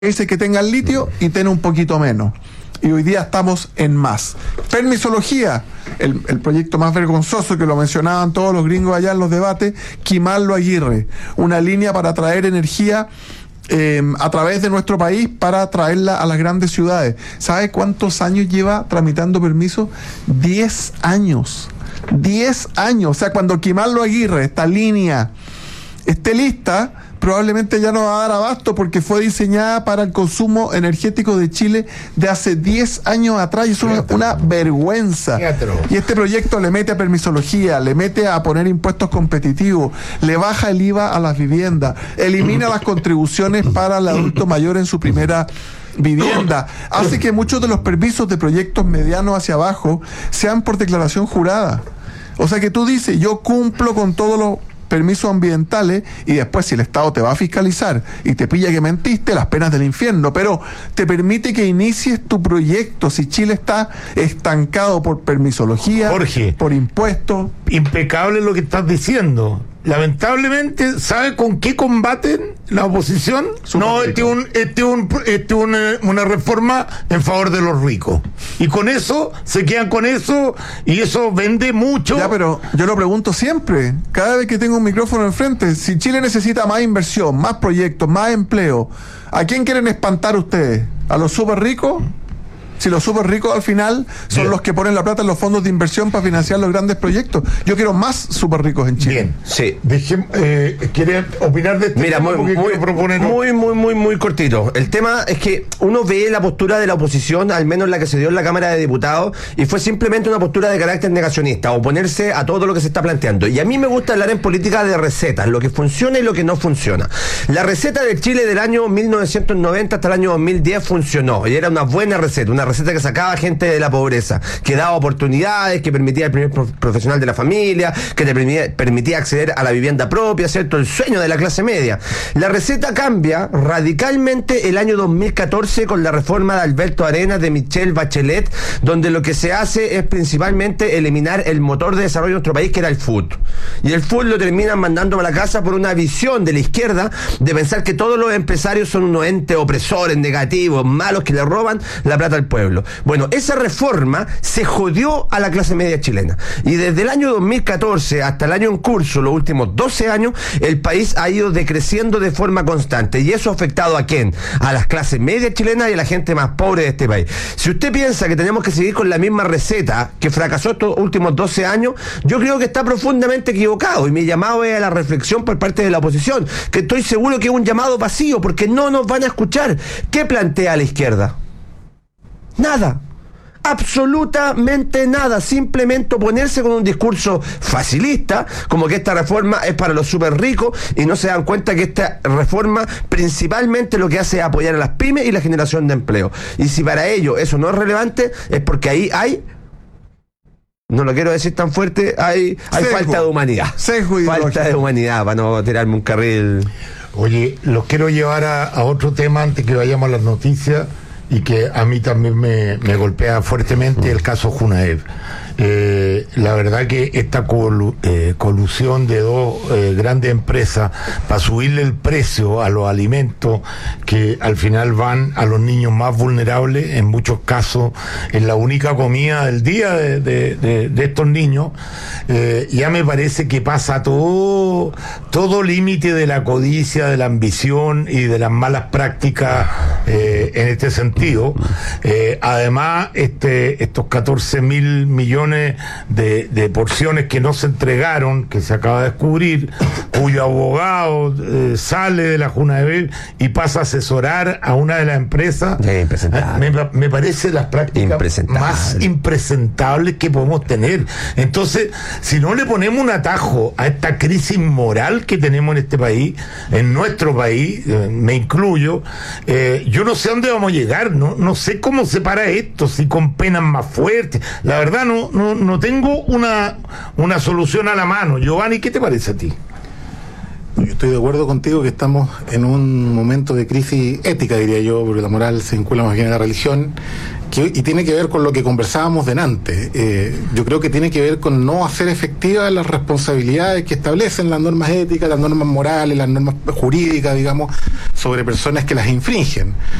países que tengan litio y tiene un poquito menos. Y hoy día estamos en más. Permisología, el proyecto más vergonzoso que lo mencionaban todos los gringos allá en los debates, Quimarlo Aguirre, una línea para traer energía a través de nuestro país para traerla a las grandes ciudades. ¿Sabe cuántos años lleva tramitando permiso? 10 años. 10 años. O sea, cuando Quimarlo Aguirre, esta línea, esté lista, probablemente ya no va a dar abasto porque fue diseñada para el consumo energético de Chile de hace 10 años atrás y eso es una vergüenza. Y este proyecto le mete a permisología, le mete a poner impuestos competitivos, le baja el IVA a las viviendas, elimina las contribuciones para el adulto mayor en su primera vivienda, hace que muchos de los permisos de proyectos medianos hacia abajo sean por declaración jurada. O sea que tú dices, yo cumplo con todos los permisos ambientales y después si el Estado te va a fiscalizar y te pilla que mentiste, las penas del infierno, pero te permite que inicies tu proyecto. Si Chile está estancado por permisología, Jorge, por impuestos. Impecable lo que estás diciendo. Lamentablemente, ¿sabe con qué combaten la oposición? No, una reforma en favor de los ricos. Y con eso, se quedan con eso, y eso vende mucho. Ya, pero yo lo pregunto siempre, cada vez que tengo un micrófono enfrente, si Chile necesita más inversión, más proyectos, más empleo, ¿a quién quieren espantar ustedes? ¿A los súper ricos? Si los súper ricos al final son los que ponen la plata en los fondos de inversión para financiar los grandes proyectos. Yo quiero más súper ricos en Chile. Bien, sí. ¿Quiere opinar de este tema? Muy cortito. El tema es que uno ve la postura de la oposición, al menos la que se dio en la Cámara de Diputados, y fue simplemente una postura de carácter negacionista, oponerse a todo lo que se está planteando. Y a mí me gusta hablar en política de recetas, lo que funciona y lo que no funciona. La receta de Chile del año 1990 hasta el año 2010 funcionó, y era una buena receta, una receta que sacaba gente de la pobreza, que daba oportunidades, que permitía el primer profesional de la familia, que te permitía acceder a la vivienda propia, ¿cierto? El sueño de la clase media. La receta cambia radicalmente el año 2014 con la reforma de Alberto Arenas, de Michelle Bachelet, donde lo que se hace es principalmente eliminar el motor de desarrollo de nuestro país, que era el FUT. Y el FUT lo terminan mandando a la casa por una visión de la izquierda de pensar que todos los empresarios son unos entes opresores, negativos, malos, que le roban la plata al pueblo. Bueno, esa reforma se jodió a la clase media chilena. Y desde el año 2014 hasta el año en curso, los últimos 12 años, el país ha ido decreciendo de forma constante. ¿Y eso ha afectado a quién? A las clases medias chilenas y a la gente más pobre de este país. Si usted piensa que tenemos que seguir con la misma receta que fracasó estos últimos 12 años, yo creo que está profundamente equivocado. Y mi llamado es a la reflexión por parte de la oposición, que estoy seguro que es un llamado vacío, porque no nos van a escuchar. ¿Qué plantea la izquierda? Nada, absolutamente nada, simplemente oponerse con un discurso facilista, como que esta reforma es para los súper ricos, y no se dan cuenta que esta reforma principalmente lo que hace es apoyar a las pymes y la generación de empleo. Y si para ello eso no es relevante, es porque ahí hay, no lo quiero decir tan fuerte, hay falta de humanidad. Falta de humanidad, para no tirarme un carril. Oye, los quiero llevar a otro tema antes que vayamos a las noticias, y que a mí también me golpea fuertemente, el caso Junaed. La verdad que esta colusión de dos grandes empresas para subirle el precio a los alimentos que al final van a los niños más vulnerables, en muchos casos es la única comida del día de estos niños, ya me parece que pasa todo límite de la codicia, de la ambición y de las malas prácticas en este sentido. Además, estos 14.000 millones de porciones que no se entregaron, que se acaba de descubrir, cuyo abogado sale de la Junaed y pasa a asesorar a una de las empresas, me parece las prácticas más impresentables que podemos tener. Entonces, si no le ponemos un atajo a esta crisis moral que tenemos en este país, en nuestro país, me incluyo, yo no sé a dónde vamos a llegar, no sé cómo se para esto, si con penas más fuertes. La verdad no tengo una solución a la mano. Giovanni, ¿qué te parece a ti? Yo estoy de acuerdo contigo que estamos en un momento de crisis ética, diría yo, porque la moral se vincula más bien a la religión, y tiene que ver con lo que conversábamos delante. Yo creo que tiene que ver con no hacer efectivas las responsabilidades que establecen las normas éticas, las normas morales, las normas jurídicas, digamos, sobre personas que las infringen.